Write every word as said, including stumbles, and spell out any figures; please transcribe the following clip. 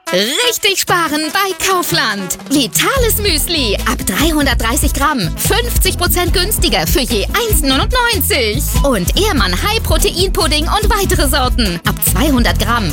Richtig sparen bei Kaufland. Vitales Müsli ab dreihundertdreißig Gramm. fünfzig Prozent günstiger für je eins neunundneunzig. Und Ehrmann High Protein Pudding und weitere Sorten ab zweihundert Gramm.